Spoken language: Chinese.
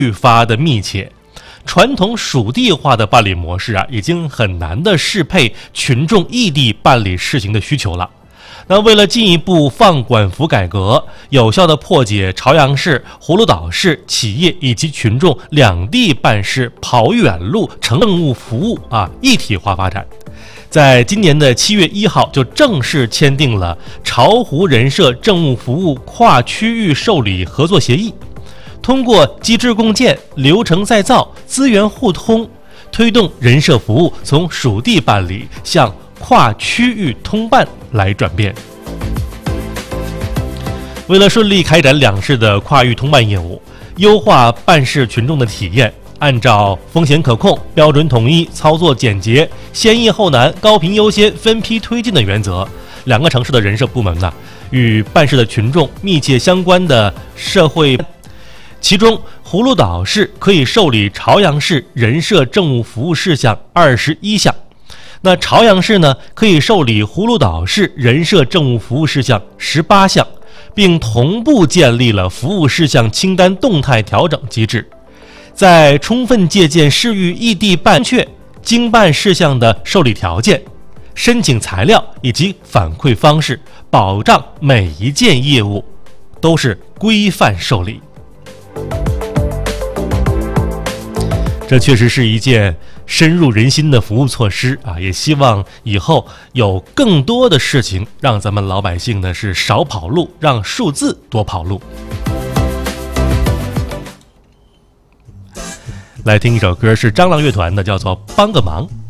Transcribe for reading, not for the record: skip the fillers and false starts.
愈发的密切。传统属地化的办理模式已经很难的适配群众异地办理事情的需求了。那为了进一步放管服改革，有效的破解朝阳市、葫芦岛市企业以及群众两地办事跑远路成政务服务一体化发展，在今年的7月1号就正式签订了巢湖人社政务服务跨区域受理合作协议。通过机制共建、流程再造、资源互通，推动人社服务从属地办理向跨区域通办来转变。为了顺利开展两市的跨域通办业务，优化办事群众的体验，按照风险可控、标准统一、操作简洁、先易后难、高频优先、分批推进的原则，两个城市的人社部门与办事的群众密切相关的社会。其中，葫芦岛市可以受理朝阳市人社政务服务事项21项，那朝阳市呢可以受理葫芦岛市人社政务服务事项18项，并同步建立了服务事项清单动态调整机制，在充分借鉴市域异地办确经办事项的受理条件、申请材料以及反馈方式，保障每一件业务都是规范受理。这确实是一件深入人心的服务措施也希望以后有更多的事情让咱们老百姓呢是少跑路，让数字多跑路。来听一首歌，是蟑螂乐团的，叫做《帮个忙》。